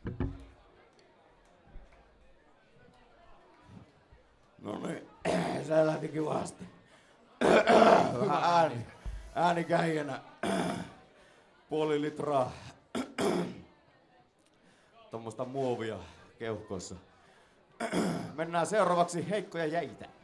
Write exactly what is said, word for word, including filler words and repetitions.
No niin, se lähti kivasti. Vähän ääni, ääni kähjänä. Puoli litraa tommoista muovia keuhkoissa. Mennään seuraavaksi heikkoja jäitä.